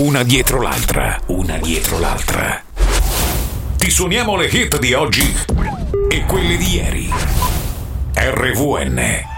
una dietro l'altra, una dietro l'altra. Ti suoniamo le hit di oggi e quelle di ieri. RVN,